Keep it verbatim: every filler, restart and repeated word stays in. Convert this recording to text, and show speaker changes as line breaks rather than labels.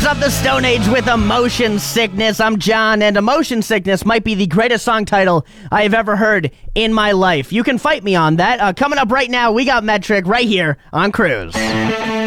Queens of the Stone Age with Emotion Sickness. I'm John, and Emotion Sickness might be the greatest song title I have ever heard in my life. You can fight me on that. Uh, coming up right now, we got Metric right here on Cruise.